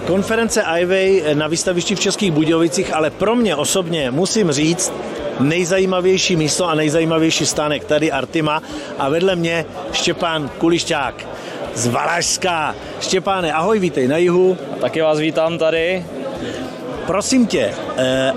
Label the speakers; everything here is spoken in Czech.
Speaker 1: Konference iWay na výstavišti v Českých Budějovicích, ale pro mě osobně musím říct, nejzajímavější místo a nejzajímavější stánek tady Artima a vedle mě Štěpán Kulišťák z Valašska. Štěpáne, ahoj, vítej na jihu.
Speaker 2: Taky vás vítám tady.
Speaker 1: Prosím tě,